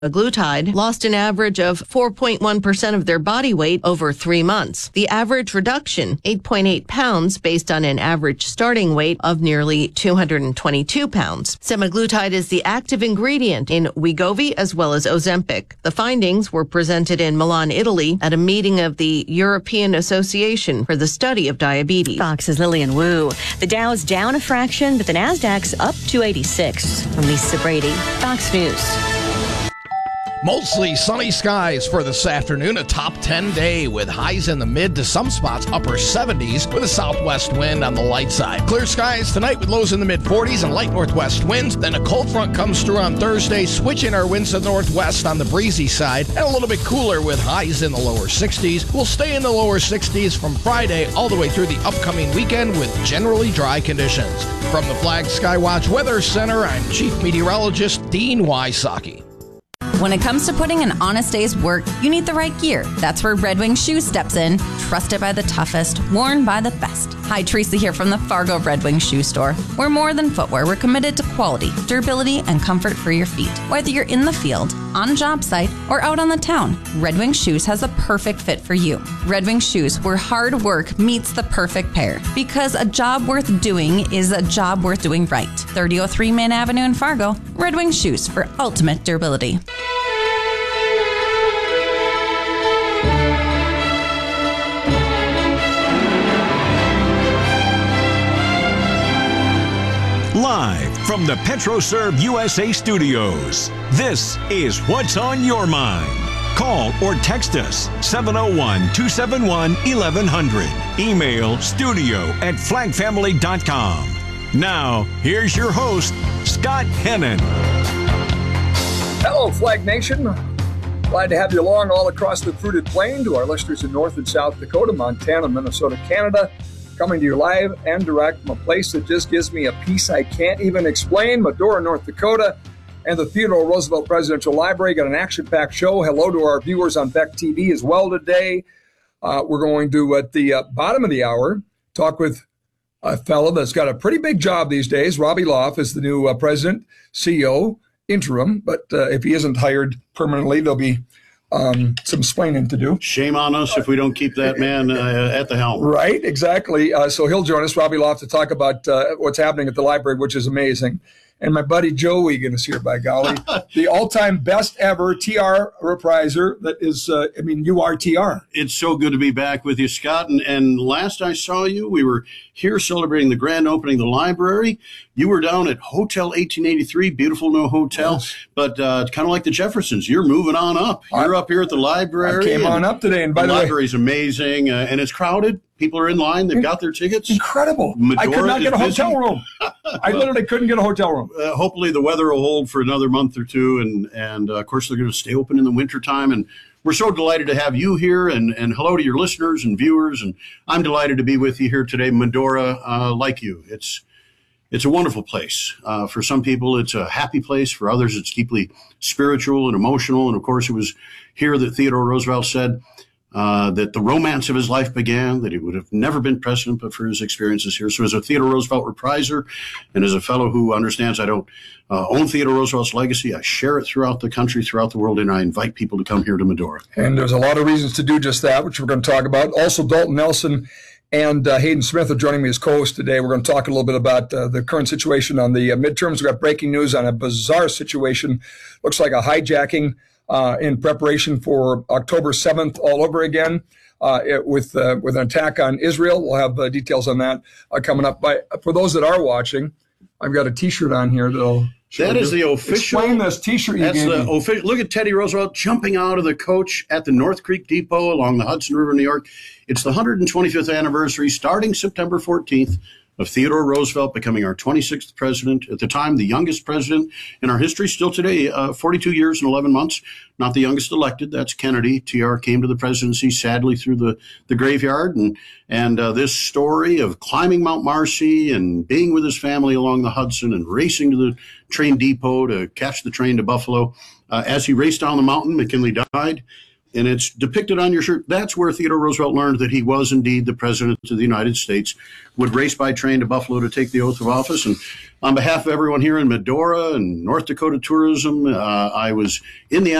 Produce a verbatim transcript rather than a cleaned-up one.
Semaglutide lost an average of four point one percent of their body weight over three months. The average reduction, eight point eight pounds, based on an average starting weight of nearly two hundred twenty-two pounds. Semaglutide is the active ingredient in Wegovy as well as Ozempic. The findings were presented in Milan, Italy, at a meeting of the European Association for the Study of Diabetes. Fox's Lillian Wu. The Dow's down a fraction, but the Nasdaq's up two eighty-six. From Lisa Brady, Fox News. Mostly sunny skies for this afternoon, a top ten day with highs in the mid to some spots upper seventies with a southwest wind on the light side. Clear skies tonight with lows in the mid forties and light northwest winds. Then a cold front comes through on Thursday, switching our winds to the northwest on the breezy side and a little bit cooler with highs in the lower sixties. We'll stay in the lower sixties from Friday all the way through the upcoming weekend with generally dry conditions. From the Flag Skywatch Weather Center, I'm Chief Meteorologist Dean Wysocki. When it comes to putting an honest day's work, you need the right gear. That's where Red Wing Shoes steps in, trusted by the toughest, worn by the best. Hi, Teresa here from the Fargo Red Wing Shoe Store. We're more than footwear. We're committed to quality, durability, and comfort for your feet. Whether you're in the field, on a job site, or out on the town, Red Wing Shoes has a perfect fit for you. Red Wing Shoes, where hard work meets the perfect pair. Because a job worth doing is a job worth doing right. thirty oh three Main Avenue in Fargo, Red Wing Shoes for ultimate durability. Live from the PetroServe U S A studios, this is What's on Your Mind. Call or text us seven oh one, two seven one, eleven hundred. Email studio at flag family dot com. Now, here's your host, Scott Hennon. Hello, Flag Nation. Glad to have you along all across the fruited plain, to our listeners in North and South Dakota, Montana, Minnesota, Canada. Coming to you live and direct from a place that just gives me a peace I can't even explain, Medora, North Dakota, and the Theodore Roosevelt Presidential Library. Got an action-packed show. Hello to our viewers on Beck T V as well today. Uh, we're going to, at the uh, bottom of the hour, talk with a fellow that's got a pretty big job these days. Robbie Loff is the new uh, president, C E O, interim, but uh, if he isn't hired permanently, there'll be Um, some explaining to do. Shame on us if we don't keep that man uh, at the helm. Right, exactly. Uh, so he'll join us, Robbie Loff, to talk about uh, what's happening at the library, which is amazing. And my buddy Joe Egan is here, by golly. The all-time best ever T R repriser that is, uh, I mean, you are T R. It's so good to be back with you, Scott. And, and last I saw you, we were here celebrating the grand opening of the library. You were down at Hotel eighteen eighty-three, beautiful new hotel. Yes. But uh, kind of like the Jeffersons, you're moving on up. You're I, up here at the library. I came on up today. And by the, the way, library's amazing, uh, and it's crowded. People are in line. They've got their tickets. Incredible. Medora I could not get a hotel busy. room. I literally couldn't get a hotel room. Uh, hopefully the weather will hold for another month or two. And, and uh, of course, they're going to stay open in the wintertime. And we're so delighted to have you here. And, and hello to your listeners and viewers. And I'm delighted to be with you here today, Medora, uh, like you. It's It's a wonderful place. Uh, for some people, it's a happy place. For others, it's deeply spiritual and emotional. And, of course, it was here that Theodore Roosevelt said uh, that the romance of his life began, that he would have never been president but for his experiences here. So as a Theodore Roosevelt repriser and as a fellow who understands I don't uh, own Theodore Roosevelt's legacy, I share it throughout the country, throughout the world, and I invite people to come here to Medora. And there's a lot of reasons to do just that, which we're going to talk about. Also, Dalton Nelson and uh, Hayden Smith are joining me as co-hosts today. We're going to talk a little bit about uh, the current situation on the uh, midterms. We've got breaking news on a bizarre situation. Looks like a hijacking uh, in preparation for October seventh all over again uh, it, with uh, with an attack on Israel. We'll have uh, details on that uh, coming up. But for those that are watching, I've got a T-shirt on here that'll That is the official. Explain this T-shirt you That's gave the me. official. Look at Teddy Roosevelt jumping out of the coach at the North Creek Depot along the Hudson River, New York. It's the one hundred twenty-fifth anniversary, starting September fourteenth, of Theodore Roosevelt becoming our twenty-sixth president. At the time, the youngest president in our history. Still today, uh, forty-two years and eleven months. Not the youngest elected. That's Kennedy. T R came to the presidency sadly through the, the graveyard. And, and uh, this story of climbing Mount Marcy and being with his family along the Hudson and racing to the train depot to catch the train to Buffalo. Uh, as he raced down the mountain, McKinley died. and it's depicted on your shirt. That's where Theodore Roosevelt learned that he was indeed the president of the United States, would race by train to Buffalo to take the oath of office. And on behalf of everyone here in Medora and North Dakota tourism, uh, I was in the